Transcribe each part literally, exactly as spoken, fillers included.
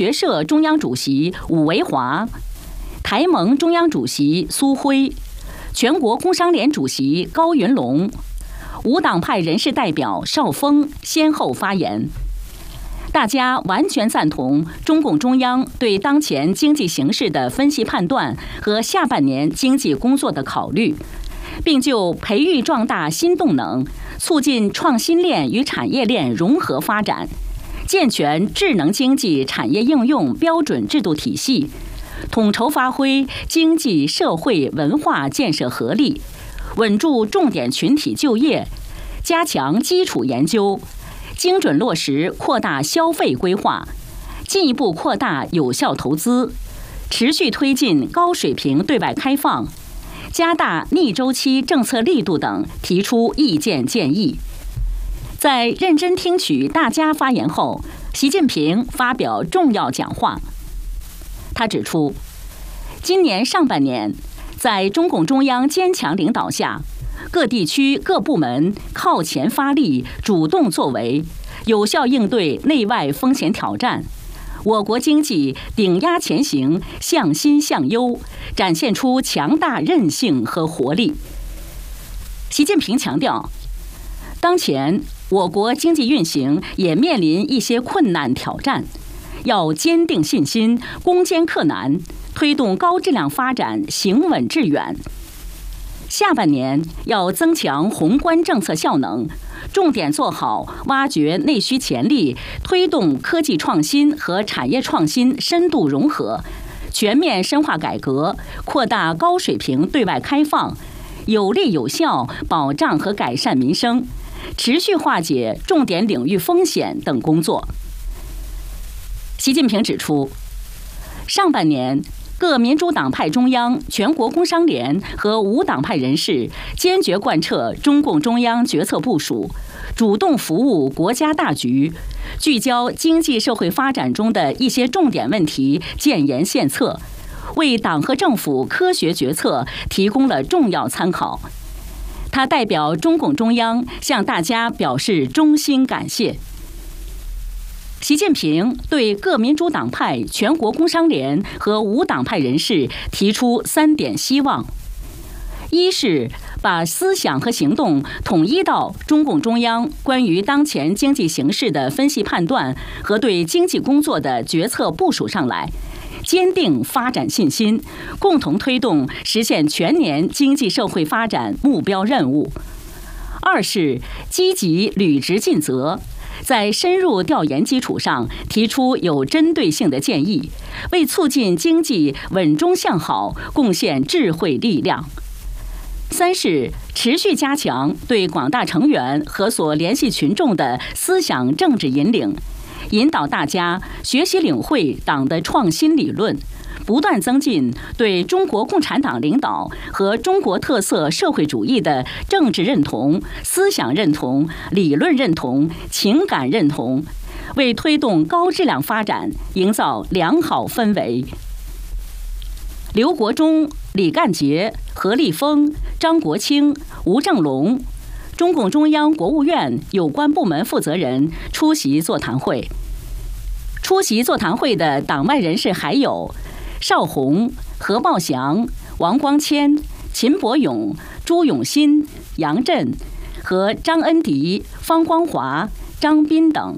学社中央主席伍维华，台盟中央主席苏辉，全国工商联主席高云龙，无党派人士代表邵峰先后发言。大家完全赞同中共中央对当前经济形势的分析判断和下半年经济工作的考虑，并就培育壮大新动能，促进创新链与产业链融合发展，健全智能经济产业应用标准制度体系，统筹发挥经济社会文化建设合力，稳住重点群体就业，加强基础研究，精准落实扩大消费规划，进一步扩大有效投资，持续推进高水平对外开放，加大逆周期政策力度等提出意见建议。在认真听取大家发言后，习近平发表重要讲话。他指出，今年上半年，在中共中央坚强领导下，各地区各部门靠前发力，主动作为，有效应对内外风险挑战，我国经济顶压前行，向新向优，展现出强大韧性和活力。习近平强调，当前我国经济运行也面临一些困难挑战，要坚定信心，攻坚克难，推动高质量发展行稳致远。下半年要增强宏观政策效能，重点做好挖掘内需潜力，推动科技创新和产业创新深度融合，全面深化改革，扩大高水平对外开放，有力有效保障和改善民生，持续化解重点领域风险等工作。习近平指出，上半年各民主党派中央、全国工商联和无党派人士坚决贯彻中共中央决策部署，主动服务国家大局，聚焦经济社会发展中的一些重点问题，建言献策，为党和政府科学决策提供了重要参考。他代表中共中央向大家表示衷心感谢。习近平对各民主党派、全国工商联和无党派人士提出三点希望：一是把思想和行动统一到中共中央关于当前经济形势的分析判断和对经济工作的决策部署上来，坚定发展信心，共同推动实现全年经济社会发展目标任务；二是积极履职尽责，在深入调研基础上提出有针对性的建议，为促进经济稳中向好贡献智慧力量；三是持续加强对广大成员和所联系群众的思想政治引领，引导大家学习领会党的创新理论，不断增进对中国共产党领导和中国特色社会主义的政治认同、思想认同、理论认同、情感认同，为推动高质量发展营造良好氛围。刘国中、李干杰、何立峰、张国清、吴正龙，中共中央、国务院有关部门负责人出席座谈会。出席座谈会的党外人士还有邵宏、何茂祥、王光谦、秦伯勇、朱永新、杨震和张恩迪、方光华、张斌等。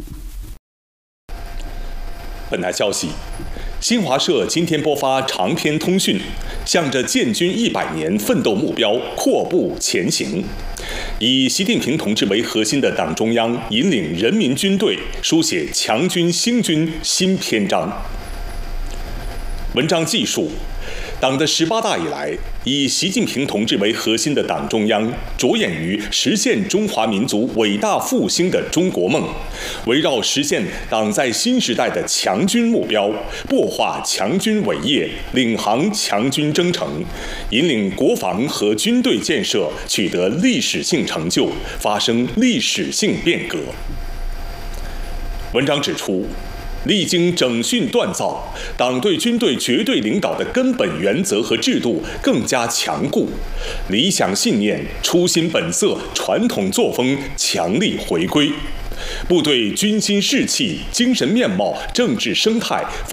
本台消息，新华社今天播发长篇通讯，向着建军一百年奋斗目标阔步前行。以习近平同志为核心的党中央引领人民军队书写强军兴军新篇章。文章记述，党的十八大以来，以习近平同志为核心的党中央着眼于实现中华民族伟大复兴的中国梦，围绕实现党在新时代的强军目标，擘画强军伟业，领航强军征程，引领国防和军队建设取得历史性成就，发生历史性变革。文章指出，历经整训锻造，党对军队绝对领导的根本原则和制度更加强固，理想信念、初心本色、传统作风强力回归，部队军心士气、精神面貌、政治生态